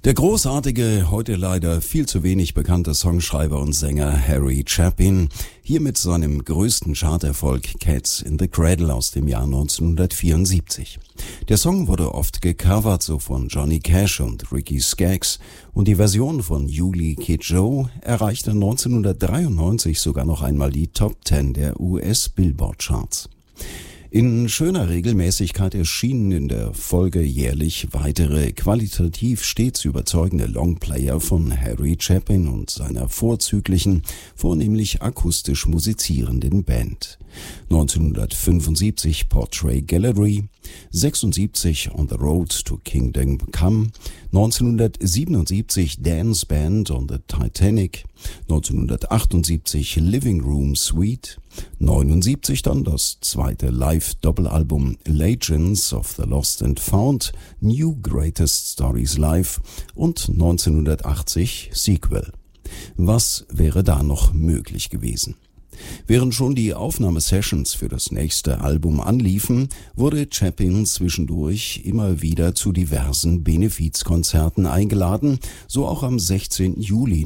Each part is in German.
Der großartige, heute leider viel zu wenig bekannte Songschreiber und Sänger Harry Chapin, hier mit seinem größten Charterfolg Cats in the Cradle aus dem Jahr 1974. Der Song wurde oft gecovert, so von Johnny Cash und Ricky Skaggs, und die Version von Uli Kidjo erreichte 1993 sogar noch einmal die Top 10 der US-Billboard-Charts. In schöner Regelmäßigkeit erschienen in der Folge jährlich weitere qualitativ stets überzeugende Longplayer von Harry Chapin und seiner vorzüglichen, vornehmlich akustisch musizierenden Band. 1975 Portrait Gallery, 76 On the Road to Kingdom Come, 1977 Dance Band on the Titanic, 1978 Living Room Suite, 79 dann das zweite Live-Doppelalbum Legends of the Lost and Found, New Greatest Stories Live und 1980 Sequel. Was wäre da noch möglich gewesen? Während schon die Aufnahmesessions für das nächste Album anliefen, wurde Chapin zwischendurch immer wieder zu diversen Benefizkonzerten eingeladen, so auch am 16. Juli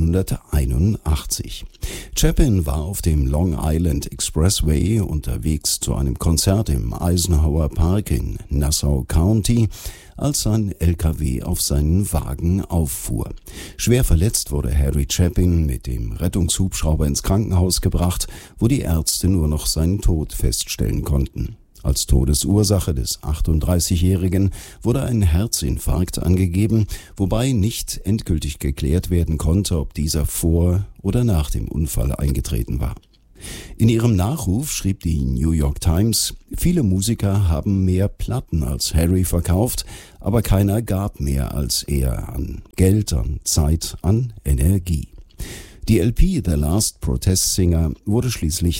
1981. Chapin war auf dem Long Island Expressway unterwegs zu einem Konzert im Eisenhower Park in Nassau County, als sein LKW auf seinen Wagen auffuhr. Schwer verletzt wurde Harry Chapin mit dem Rettungshubschrauber ins Krankenhaus gebracht, wo die Ärzte nur noch seinen Tod feststellen konnten. Als Todesursache des 38-Jährigen wurde ein Herzinfarkt angegeben, wobei nicht endgültig geklärt werden konnte, ob dieser vor oder nach dem Unfall eingetreten war. In ihrem Nachruf schrieb die New York Times, viele Musiker haben mehr Platten als Harry verkauft, aber keiner gab mehr als er an Geld, an Zeit, an Energie. Die LP The Last Protest Singer wurde schließlich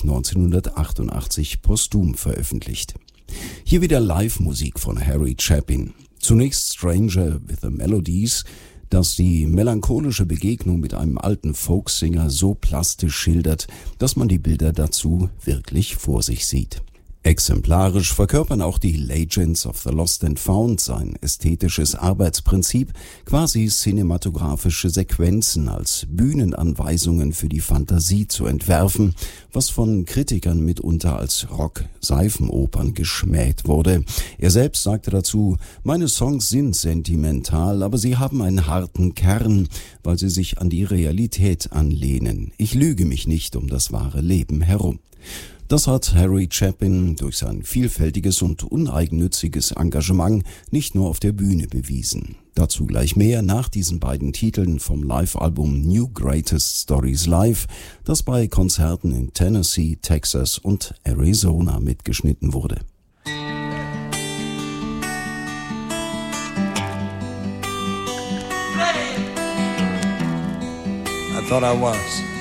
1988 posthum veröffentlicht. Hier wieder Live-Musik von Harry Chapin. Zunächst Stranger with the Melodies, das die melancholische Begegnung mit einem alten Folksinger so plastisch schildert, dass man die Bilder dazu wirklich vor sich sieht. Exemplarisch verkörpern auch die Legends of the Lost and Found sein ästhetisches Arbeitsprinzip, quasi cinematografische Sequenzen als Bühnenanweisungen für die Fantasie zu entwerfen, was von Kritikern mitunter als Rock-Seifenopern geschmäht wurde. Er selbst sagte dazu, meine Songs sind sentimental, aber sie haben einen harten Kern, weil sie sich an die Realität anlehnen. Ich lüge mich nicht um das wahre Leben herum. Das hat Harry Chapin durch sein vielfältiges und uneigennütziges Engagement nicht nur auf der Bühne bewiesen. Dazu gleich mehr nach diesen beiden Titeln vom Live-Album New Greatest Stories Live, das bei Konzerten in Tennessee, Texas und Arizona mitgeschnitten wurde. I thought I was.